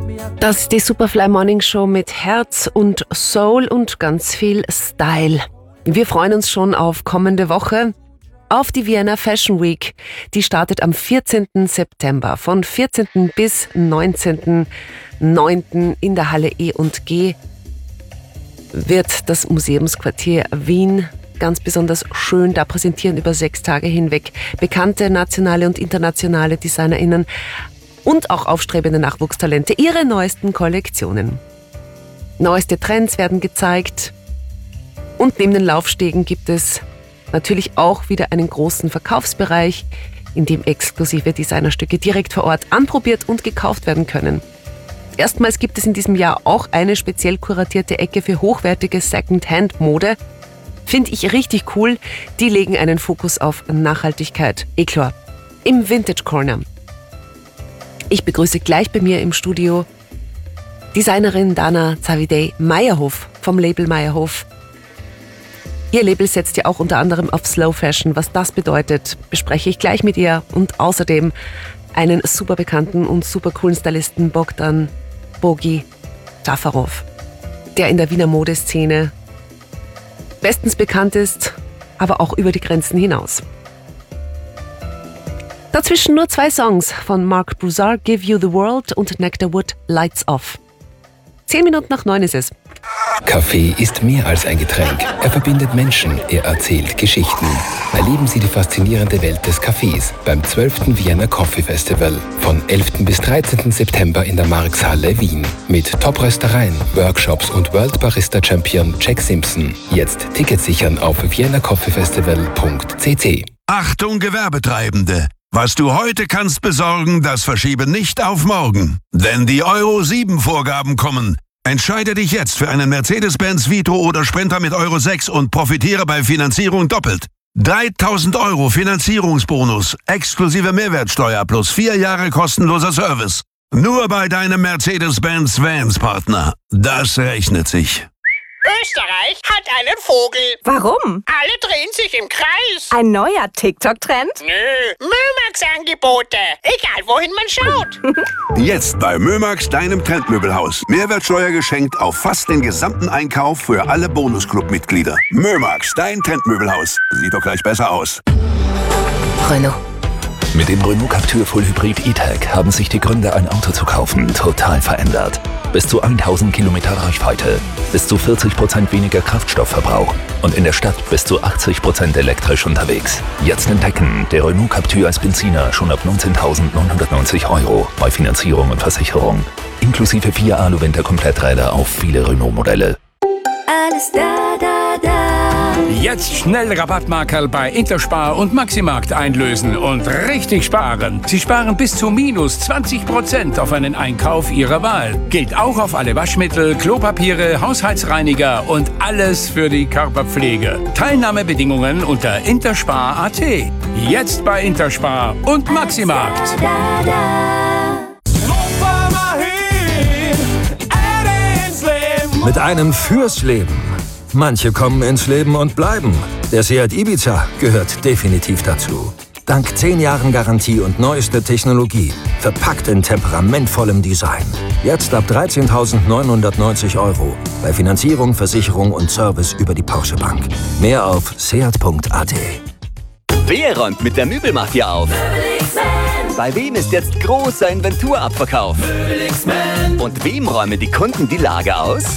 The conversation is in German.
Das ist die Superfly Morning Show mit Herz und Soul und ganz viel Style. Wir freuen uns schon auf kommende Woche, auf die Vienna Fashion Week. Die startet am 14. September von 14. bis 19.09. in der Halle E&G wird das Museumsquartier Wien ganz besonders schön da präsentieren über 6 Tage hinweg bekannte nationale und internationale DesignerInnen und auch aufstrebende Nachwuchstalente ihre neuesten Kollektionen. Neueste Trends werden gezeigt und neben den Laufstegen gibt es natürlich auch wieder einen großen Verkaufsbereich, in dem exklusive Designerstücke direkt vor Ort anprobiert und gekauft werden können. Erstmals gibt es in diesem Jahr auch eine speziell kuratierte Ecke für hochwertige Second-Hand-Mode. Finde ich richtig cool. Die legen einen Fokus auf Nachhaltigkeit. Eclor im Vintage Corner. Ich begrüße gleich bei mir im Studio Designerin Dana Zavidey-Meyerhof vom Label Meyerhof. Ihr Label setzt ja auch unter anderem auf Slow Fashion. Was das bedeutet, bespreche ich gleich mit ihr und außerdem einen super bekannten und super coolen Stylisten Bogdan Bogi Jafarov, der in der Wiener Modeszene bestens bekannt ist, aber auch über die Grenzen hinaus. Dazwischen nur 2 Songs von Mark Broussard, Give You the World und Nectar Wood, Lights Off. 10 Minuten nach 9 ist es. Kaffee ist mehr als ein Getränk. Er verbindet Menschen, er erzählt Geschichten. Erleben Sie die faszinierende Welt des Kaffees beim 12. Vienna Coffee Festival von 11. bis 13. September in der Marxhalle Wien. Mit Top-Röstereien, Workshops und World Barista Champion Jack Simpson. Jetzt Tickets sichern auf viennacoffeefestival.cc. Achtung Gewerbetreibende! Was du heute kannst besorgen, das verschiebe nicht auf morgen. Denn die Euro 7 Vorgaben kommen. Entscheide dich jetzt für einen Mercedes-Benz Vito oder Sprinter mit Euro 6 und profitiere bei Finanzierung doppelt. 3.000 € Finanzierungsbonus, exklusive Mehrwertsteuer plus 4 Jahre kostenloser Service. Nur bei deinem Mercedes-Benz Vans-Partner. Das rechnet sich. Österreich hat einen Vogel. Warum? Alle drehen sich im Kreis. Ein neuer TikTok-Trend? Nö, Mömax-Angebote. Egal, wohin man schaut. Jetzt bei Mömax, deinem Trendmöbelhaus. Mehrwertsteuer geschenkt auf fast den gesamten Einkauf für alle Bonusclub-Mitglieder. Mömax, dein Trendmöbelhaus. Sieht doch gleich besser aus. Renault. Mit dem Renault Captur Full Hybrid E-Tech haben sich die Gründe, ein Auto zu kaufen, total verändert. Bis zu 1000 Kilometer Reichweite, bis zu 40% weniger Kraftstoffverbrauch und in der Stadt bis zu 80% elektrisch unterwegs. Jetzt entdecken, der Renault Captur als Benziner schon ab 19.990 € bei Finanzierung und Versicherung. Inklusive 4 Alu-Winter-Kompletträder auf viele Renault-Modelle. Alles da, da, da. Jetzt schnell Rabattmarkerl bei Interspar und Maximarkt einlösen und richtig sparen. Sie sparen bis zu minus 20% auf einen Einkauf Ihrer Wahl. Gilt auch auf alle Waschmittel, Klopapiere, Haushaltsreiniger und alles für die Körperpflege. Teilnahmebedingungen unter interspar.at. Jetzt bei Interspar und Maximarkt. Da, da. Mit einem fürs Leben. Manche kommen ins Leben und bleiben. Der Seat Ibiza gehört definitiv dazu. Dank 10 Jahren Garantie und neuester Technologie. Verpackt in temperamentvollem Design. Jetzt ab 13.990 € bei Finanzierung, Versicherung und Service über die Porsche Bank. Mehr auf seat.at. Wer räumt mit der Möbelmafia auf? Bei wem ist jetzt großer Inventurabverkauf? Und wem räumen die Kunden die Lager aus?